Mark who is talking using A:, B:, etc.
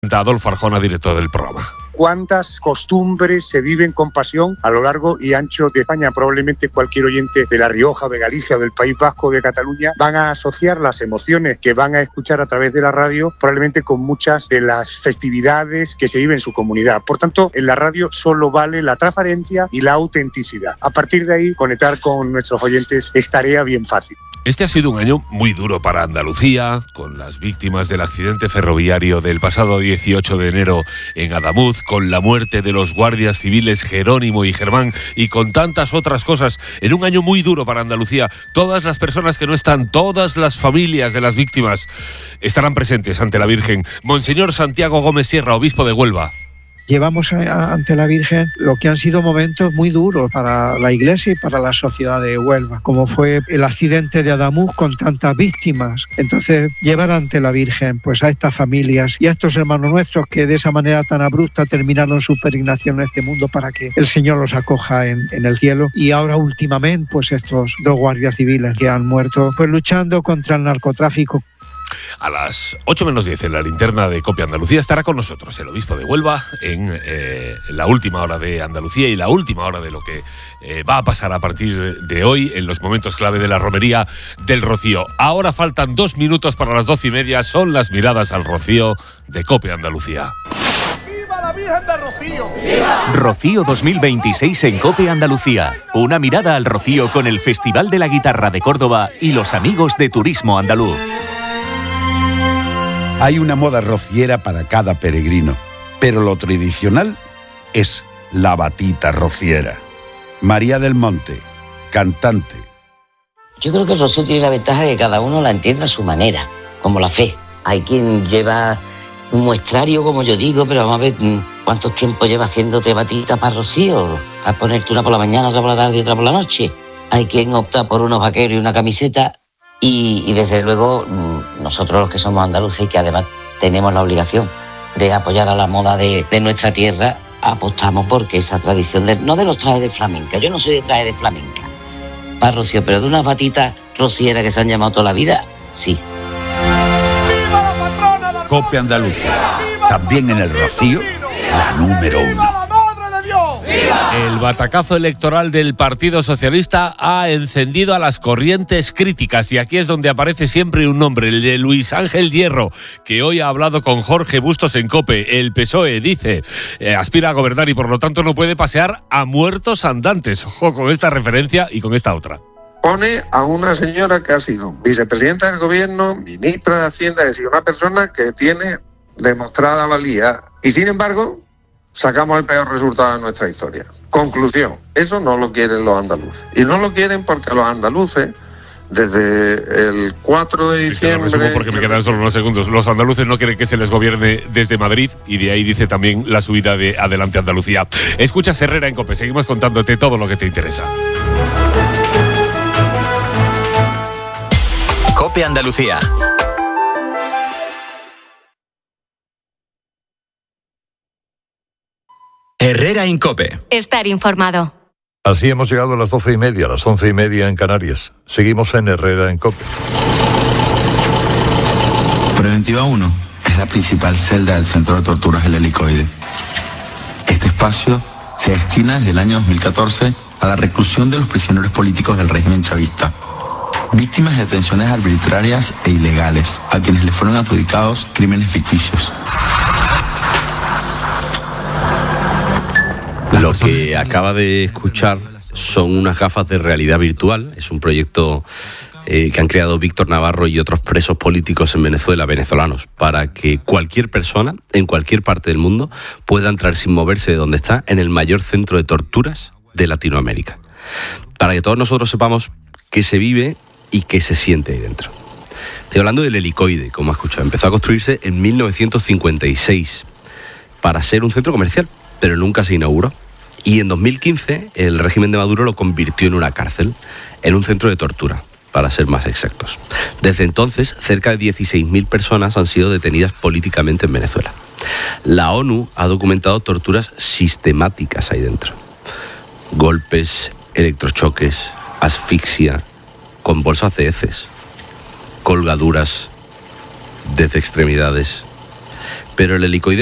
A: Adolfo Arjona, director del programa.
B: ¿Cuántas costumbres se viven con pasión a lo largo y ancho de España? Probablemente cualquier oyente de La Rioja, de Galicia, del País Vasco, de Cataluña, van a asociar las emociones que van a escuchar a través de la radio probablemente con muchas de las festividades que se viven en su comunidad. Por tanto, en la radio solo vale la transparencia y la autenticidad. A partir de ahí, conectar con nuestros oyentes es tarea bien fácil.
A: Este ha sido un año muy duro para Andalucía, con las víctimas del accidente ferroviario del pasado 18 de enero en Adamuz, con la muerte de los guardias civiles Jerónimo y Germán y con tantas otras cosas. En un año muy duro para Andalucía, todas las personas que no están, todas las familias de las víctimas estarán presentes ante la Virgen. Monseñor Santiago Gómez Sierra, obispo de Huelva.
C: Llevamos ante la Virgen lo que han sido momentos muy duros para la Iglesia y para la sociedad de Huelva, como fue el accidente de Adamuz con tantas víctimas. Entonces, llevar ante la Virgen pues a estas familias y a estos hermanos nuestros que de esa manera tan abrupta terminaron su peregrinación en este mundo para que el Señor los acoja en el cielo. Y ahora últimamente, pues estos dos guardias civiles que han muerto pues luchando contra el narcotráfico.
A: A las 8:10 en la linterna de COPE Andalucía estará con nosotros el obispo de Huelva en la última hora de Andalucía y la última hora de lo que va a pasar a partir de hoy en los momentos clave de la romería del Rocío. Ahora faltan 2 minutos para las 12:30, son las miradas al Rocío de COPE Andalucía.
D: ¡Viva la Virgen de Rocío!
E: ¡Viva! Rocío 2026 en COPE Andalucía. Una mirada al Rocío con el Festival de la Guitarra de Córdoba y los amigos de Turismo Andaluz.
F: Hay una moda rociera para cada peregrino, pero lo tradicional es la batita rociera. María del Monte, cantante.
G: Yo creo que el rocío tiene la ventaja de que cada uno la entienda a su manera, como la fe. Hay quien lleva un muestrario, como yo digo, pero vamos a ver cuánto tiempo lleva haciéndote batita para rocío, para ponerte una por la mañana, otra por la tarde y otra por la noche. Hay quien opta por unos vaqueros y una camiseta. Y desde luego nosotros los que somos andaluces y que además tenemos la obligación de apoyar a la moda de nuestra tierra, apostamos porque esa tradición, no de los trajes de flamenca, yo no soy de traje de flamenca, para Rocío, pero de unas batitas rocieras que se han llamado toda la vida, sí.
D: ¡Viva la patrona del
F: COPE Andalucía, también en el Rocío, la número 1.
A: El batacazo electoral del Partido Socialista ha encendido a las corrientes críticas y aquí es donde aparece siempre un nombre, el de Luis Ángel Hierro, que hoy ha hablado con Jorge Bustos en COPE. El PSOE, dice, aspira a gobernar y por lo tanto no puede pasear a muertos andantes. Ojo con esta referencia y con esta otra.
H: Pone a una señora que ha sido vicepresidenta del gobierno, ministra de Hacienda, es decir, una persona que tiene demostrada valía y sin embargo sacamos el peor resultado de nuestra historia. Conclusión, eso no lo quieren los andaluces. Y no lo quieren porque los andaluces, desde el 4 de diciembre...
A: Sí, porque me quedan solo unos segundos. Los andaluces no quieren que se les gobierne desde Madrid y de ahí dice también la subida de Adelante Andalucía. Escuchas Herrera en COPE, seguimos contándote todo lo que te interesa.
E: COPE Andalucía. Herrera en COPE.
I: Estar informado.
J: Así hemos llegado a las 12:30, a las 11:30 en Canarias. Seguimos en Herrera en COPE.
K: Preventiva 1 es la principal celda del Centro de Torturas del Helicoide. Este espacio se destina desde el año 2014 a la reclusión de los prisioneros políticos del régimen chavista, víctimas de detenciones arbitrarias e ilegales, a quienes les fueron adjudicados crímenes ficticios.
L: Lo que acaba de escuchar son unas gafas de realidad virtual. Es un proyecto que han creado Víctor Navarro y otros presos políticos en Venezuela, venezolanos, para que cualquier persona, en cualquier parte del mundo, pueda entrar sin moverse de donde está en el mayor centro de torturas de Latinoamérica. Para que todos nosotros sepamos qué se vive y qué se siente ahí dentro. Estoy hablando del Helicoide, como ha escuchado. Empezó a construirse en 1956 para ser un centro comercial, pero nunca se inauguró. Y en 2015 el régimen de Maduro lo convirtió en una cárcel, en un centro de tortura, para ser más exactos. Desde entonces, cerca de 16.000 personas han sido detenidas políticamente en Venezuela. La ONU ha documentado torturas sistemáticas ahí dentro. Golpes, electrochoques, asfixia, con bolsas de heces, colgaduras desde extremidades. pero el helicoide